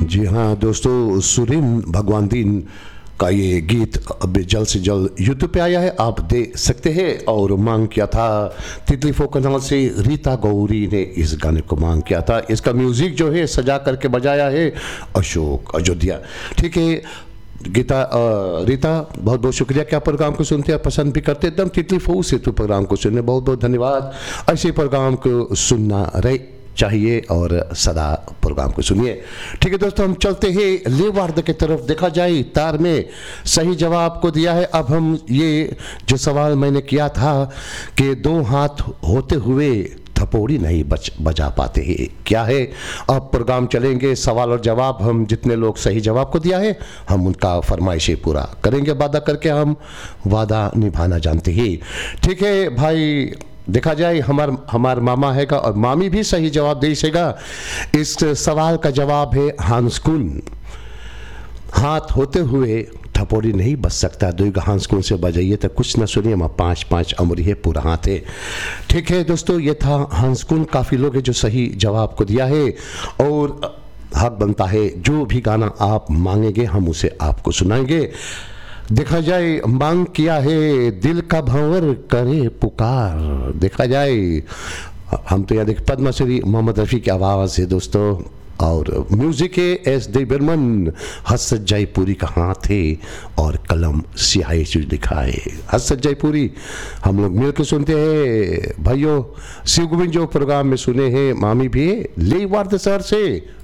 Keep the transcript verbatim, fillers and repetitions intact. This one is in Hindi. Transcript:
जी हाँ दोस्तों, सुरीन भगवान दीन का ये गीत अब जल्द से जल्द यूट्यूब पे आया है, आप देख सकते हैं। और मांग किया था तितली फोक कनाल से रीता गौरी ने इस गाने को मांग किया था। इसका म्यूजिक जो है सजा करके बजाया है अशोक अयोध्या। ठीक है गीता अ, रीता, बहुत बहुत शुक्रिया कि आप प्रोग्राम को सुनते हैं, पसंद भी करते हैं। एकदम तितली फोक से तो प्रोग्राम को सुनने बहुत बहुत धन्यवाद। ऐसे प्रोग्राम को सुनना रहे चाहिए और सदा प्रोग्राम को सुनिए। ठीक है दोस्तों, हम चलते हैं लेवार्ड की तरफ। देखा जाए तार में सही जवाब को दिया है। अब हम ये जो सवाल मैंने किया था कि दो हाथ होते हुए थपोड़ी नहीं बच बजा पाते हैं, क्या है? अब प्रोग्राम चलेंगे, सवाल और जवाब। हम जितने लोग सही जवाब को दिया है हम उनका फरमाइशें पूरा करेंगे, वादा करके हम वादा निभाना जानते हैं। ठीक है भाई, देखा जाए हमार हमार मामा हैगा और मामी भी सही जवाब दे सकेगा। इस सवाल का जवाब है हांसकुन। हाथ होते हुए थपोड़ी नहीं बच सकता। दो हांसकुन से बजाइए तो कुछ ना सुनिए, हम पाँच पाँच अमरी है, पूरा हाथ है। ठीक है दोस्तों, ये था हांसकुन। काफ़ी लोग हैं जो सही जवाब को दिया है और हक बनता है जो भी गाना आप मांगेंगे हम उसे आपको सुनाएंगे। देखा जाए मांग किया है दिल का भंवर करे पुकार। देखा जाए हम तो याद देख पद्मश्री मोहम्मद रफ़ी की आवाज़ है दोस्तों, और म्यूजिक है एस डी बर्मन। हसरत जयपुरी का हाथ है और कलम सियाही से लिखा है। हसरत जयपुरी हम लोग मिल के सुनते हैं भाइयों। शिव गोविंद जो प्रोग्राम में सुने हैं, मामी भी लेवार्ड शहर से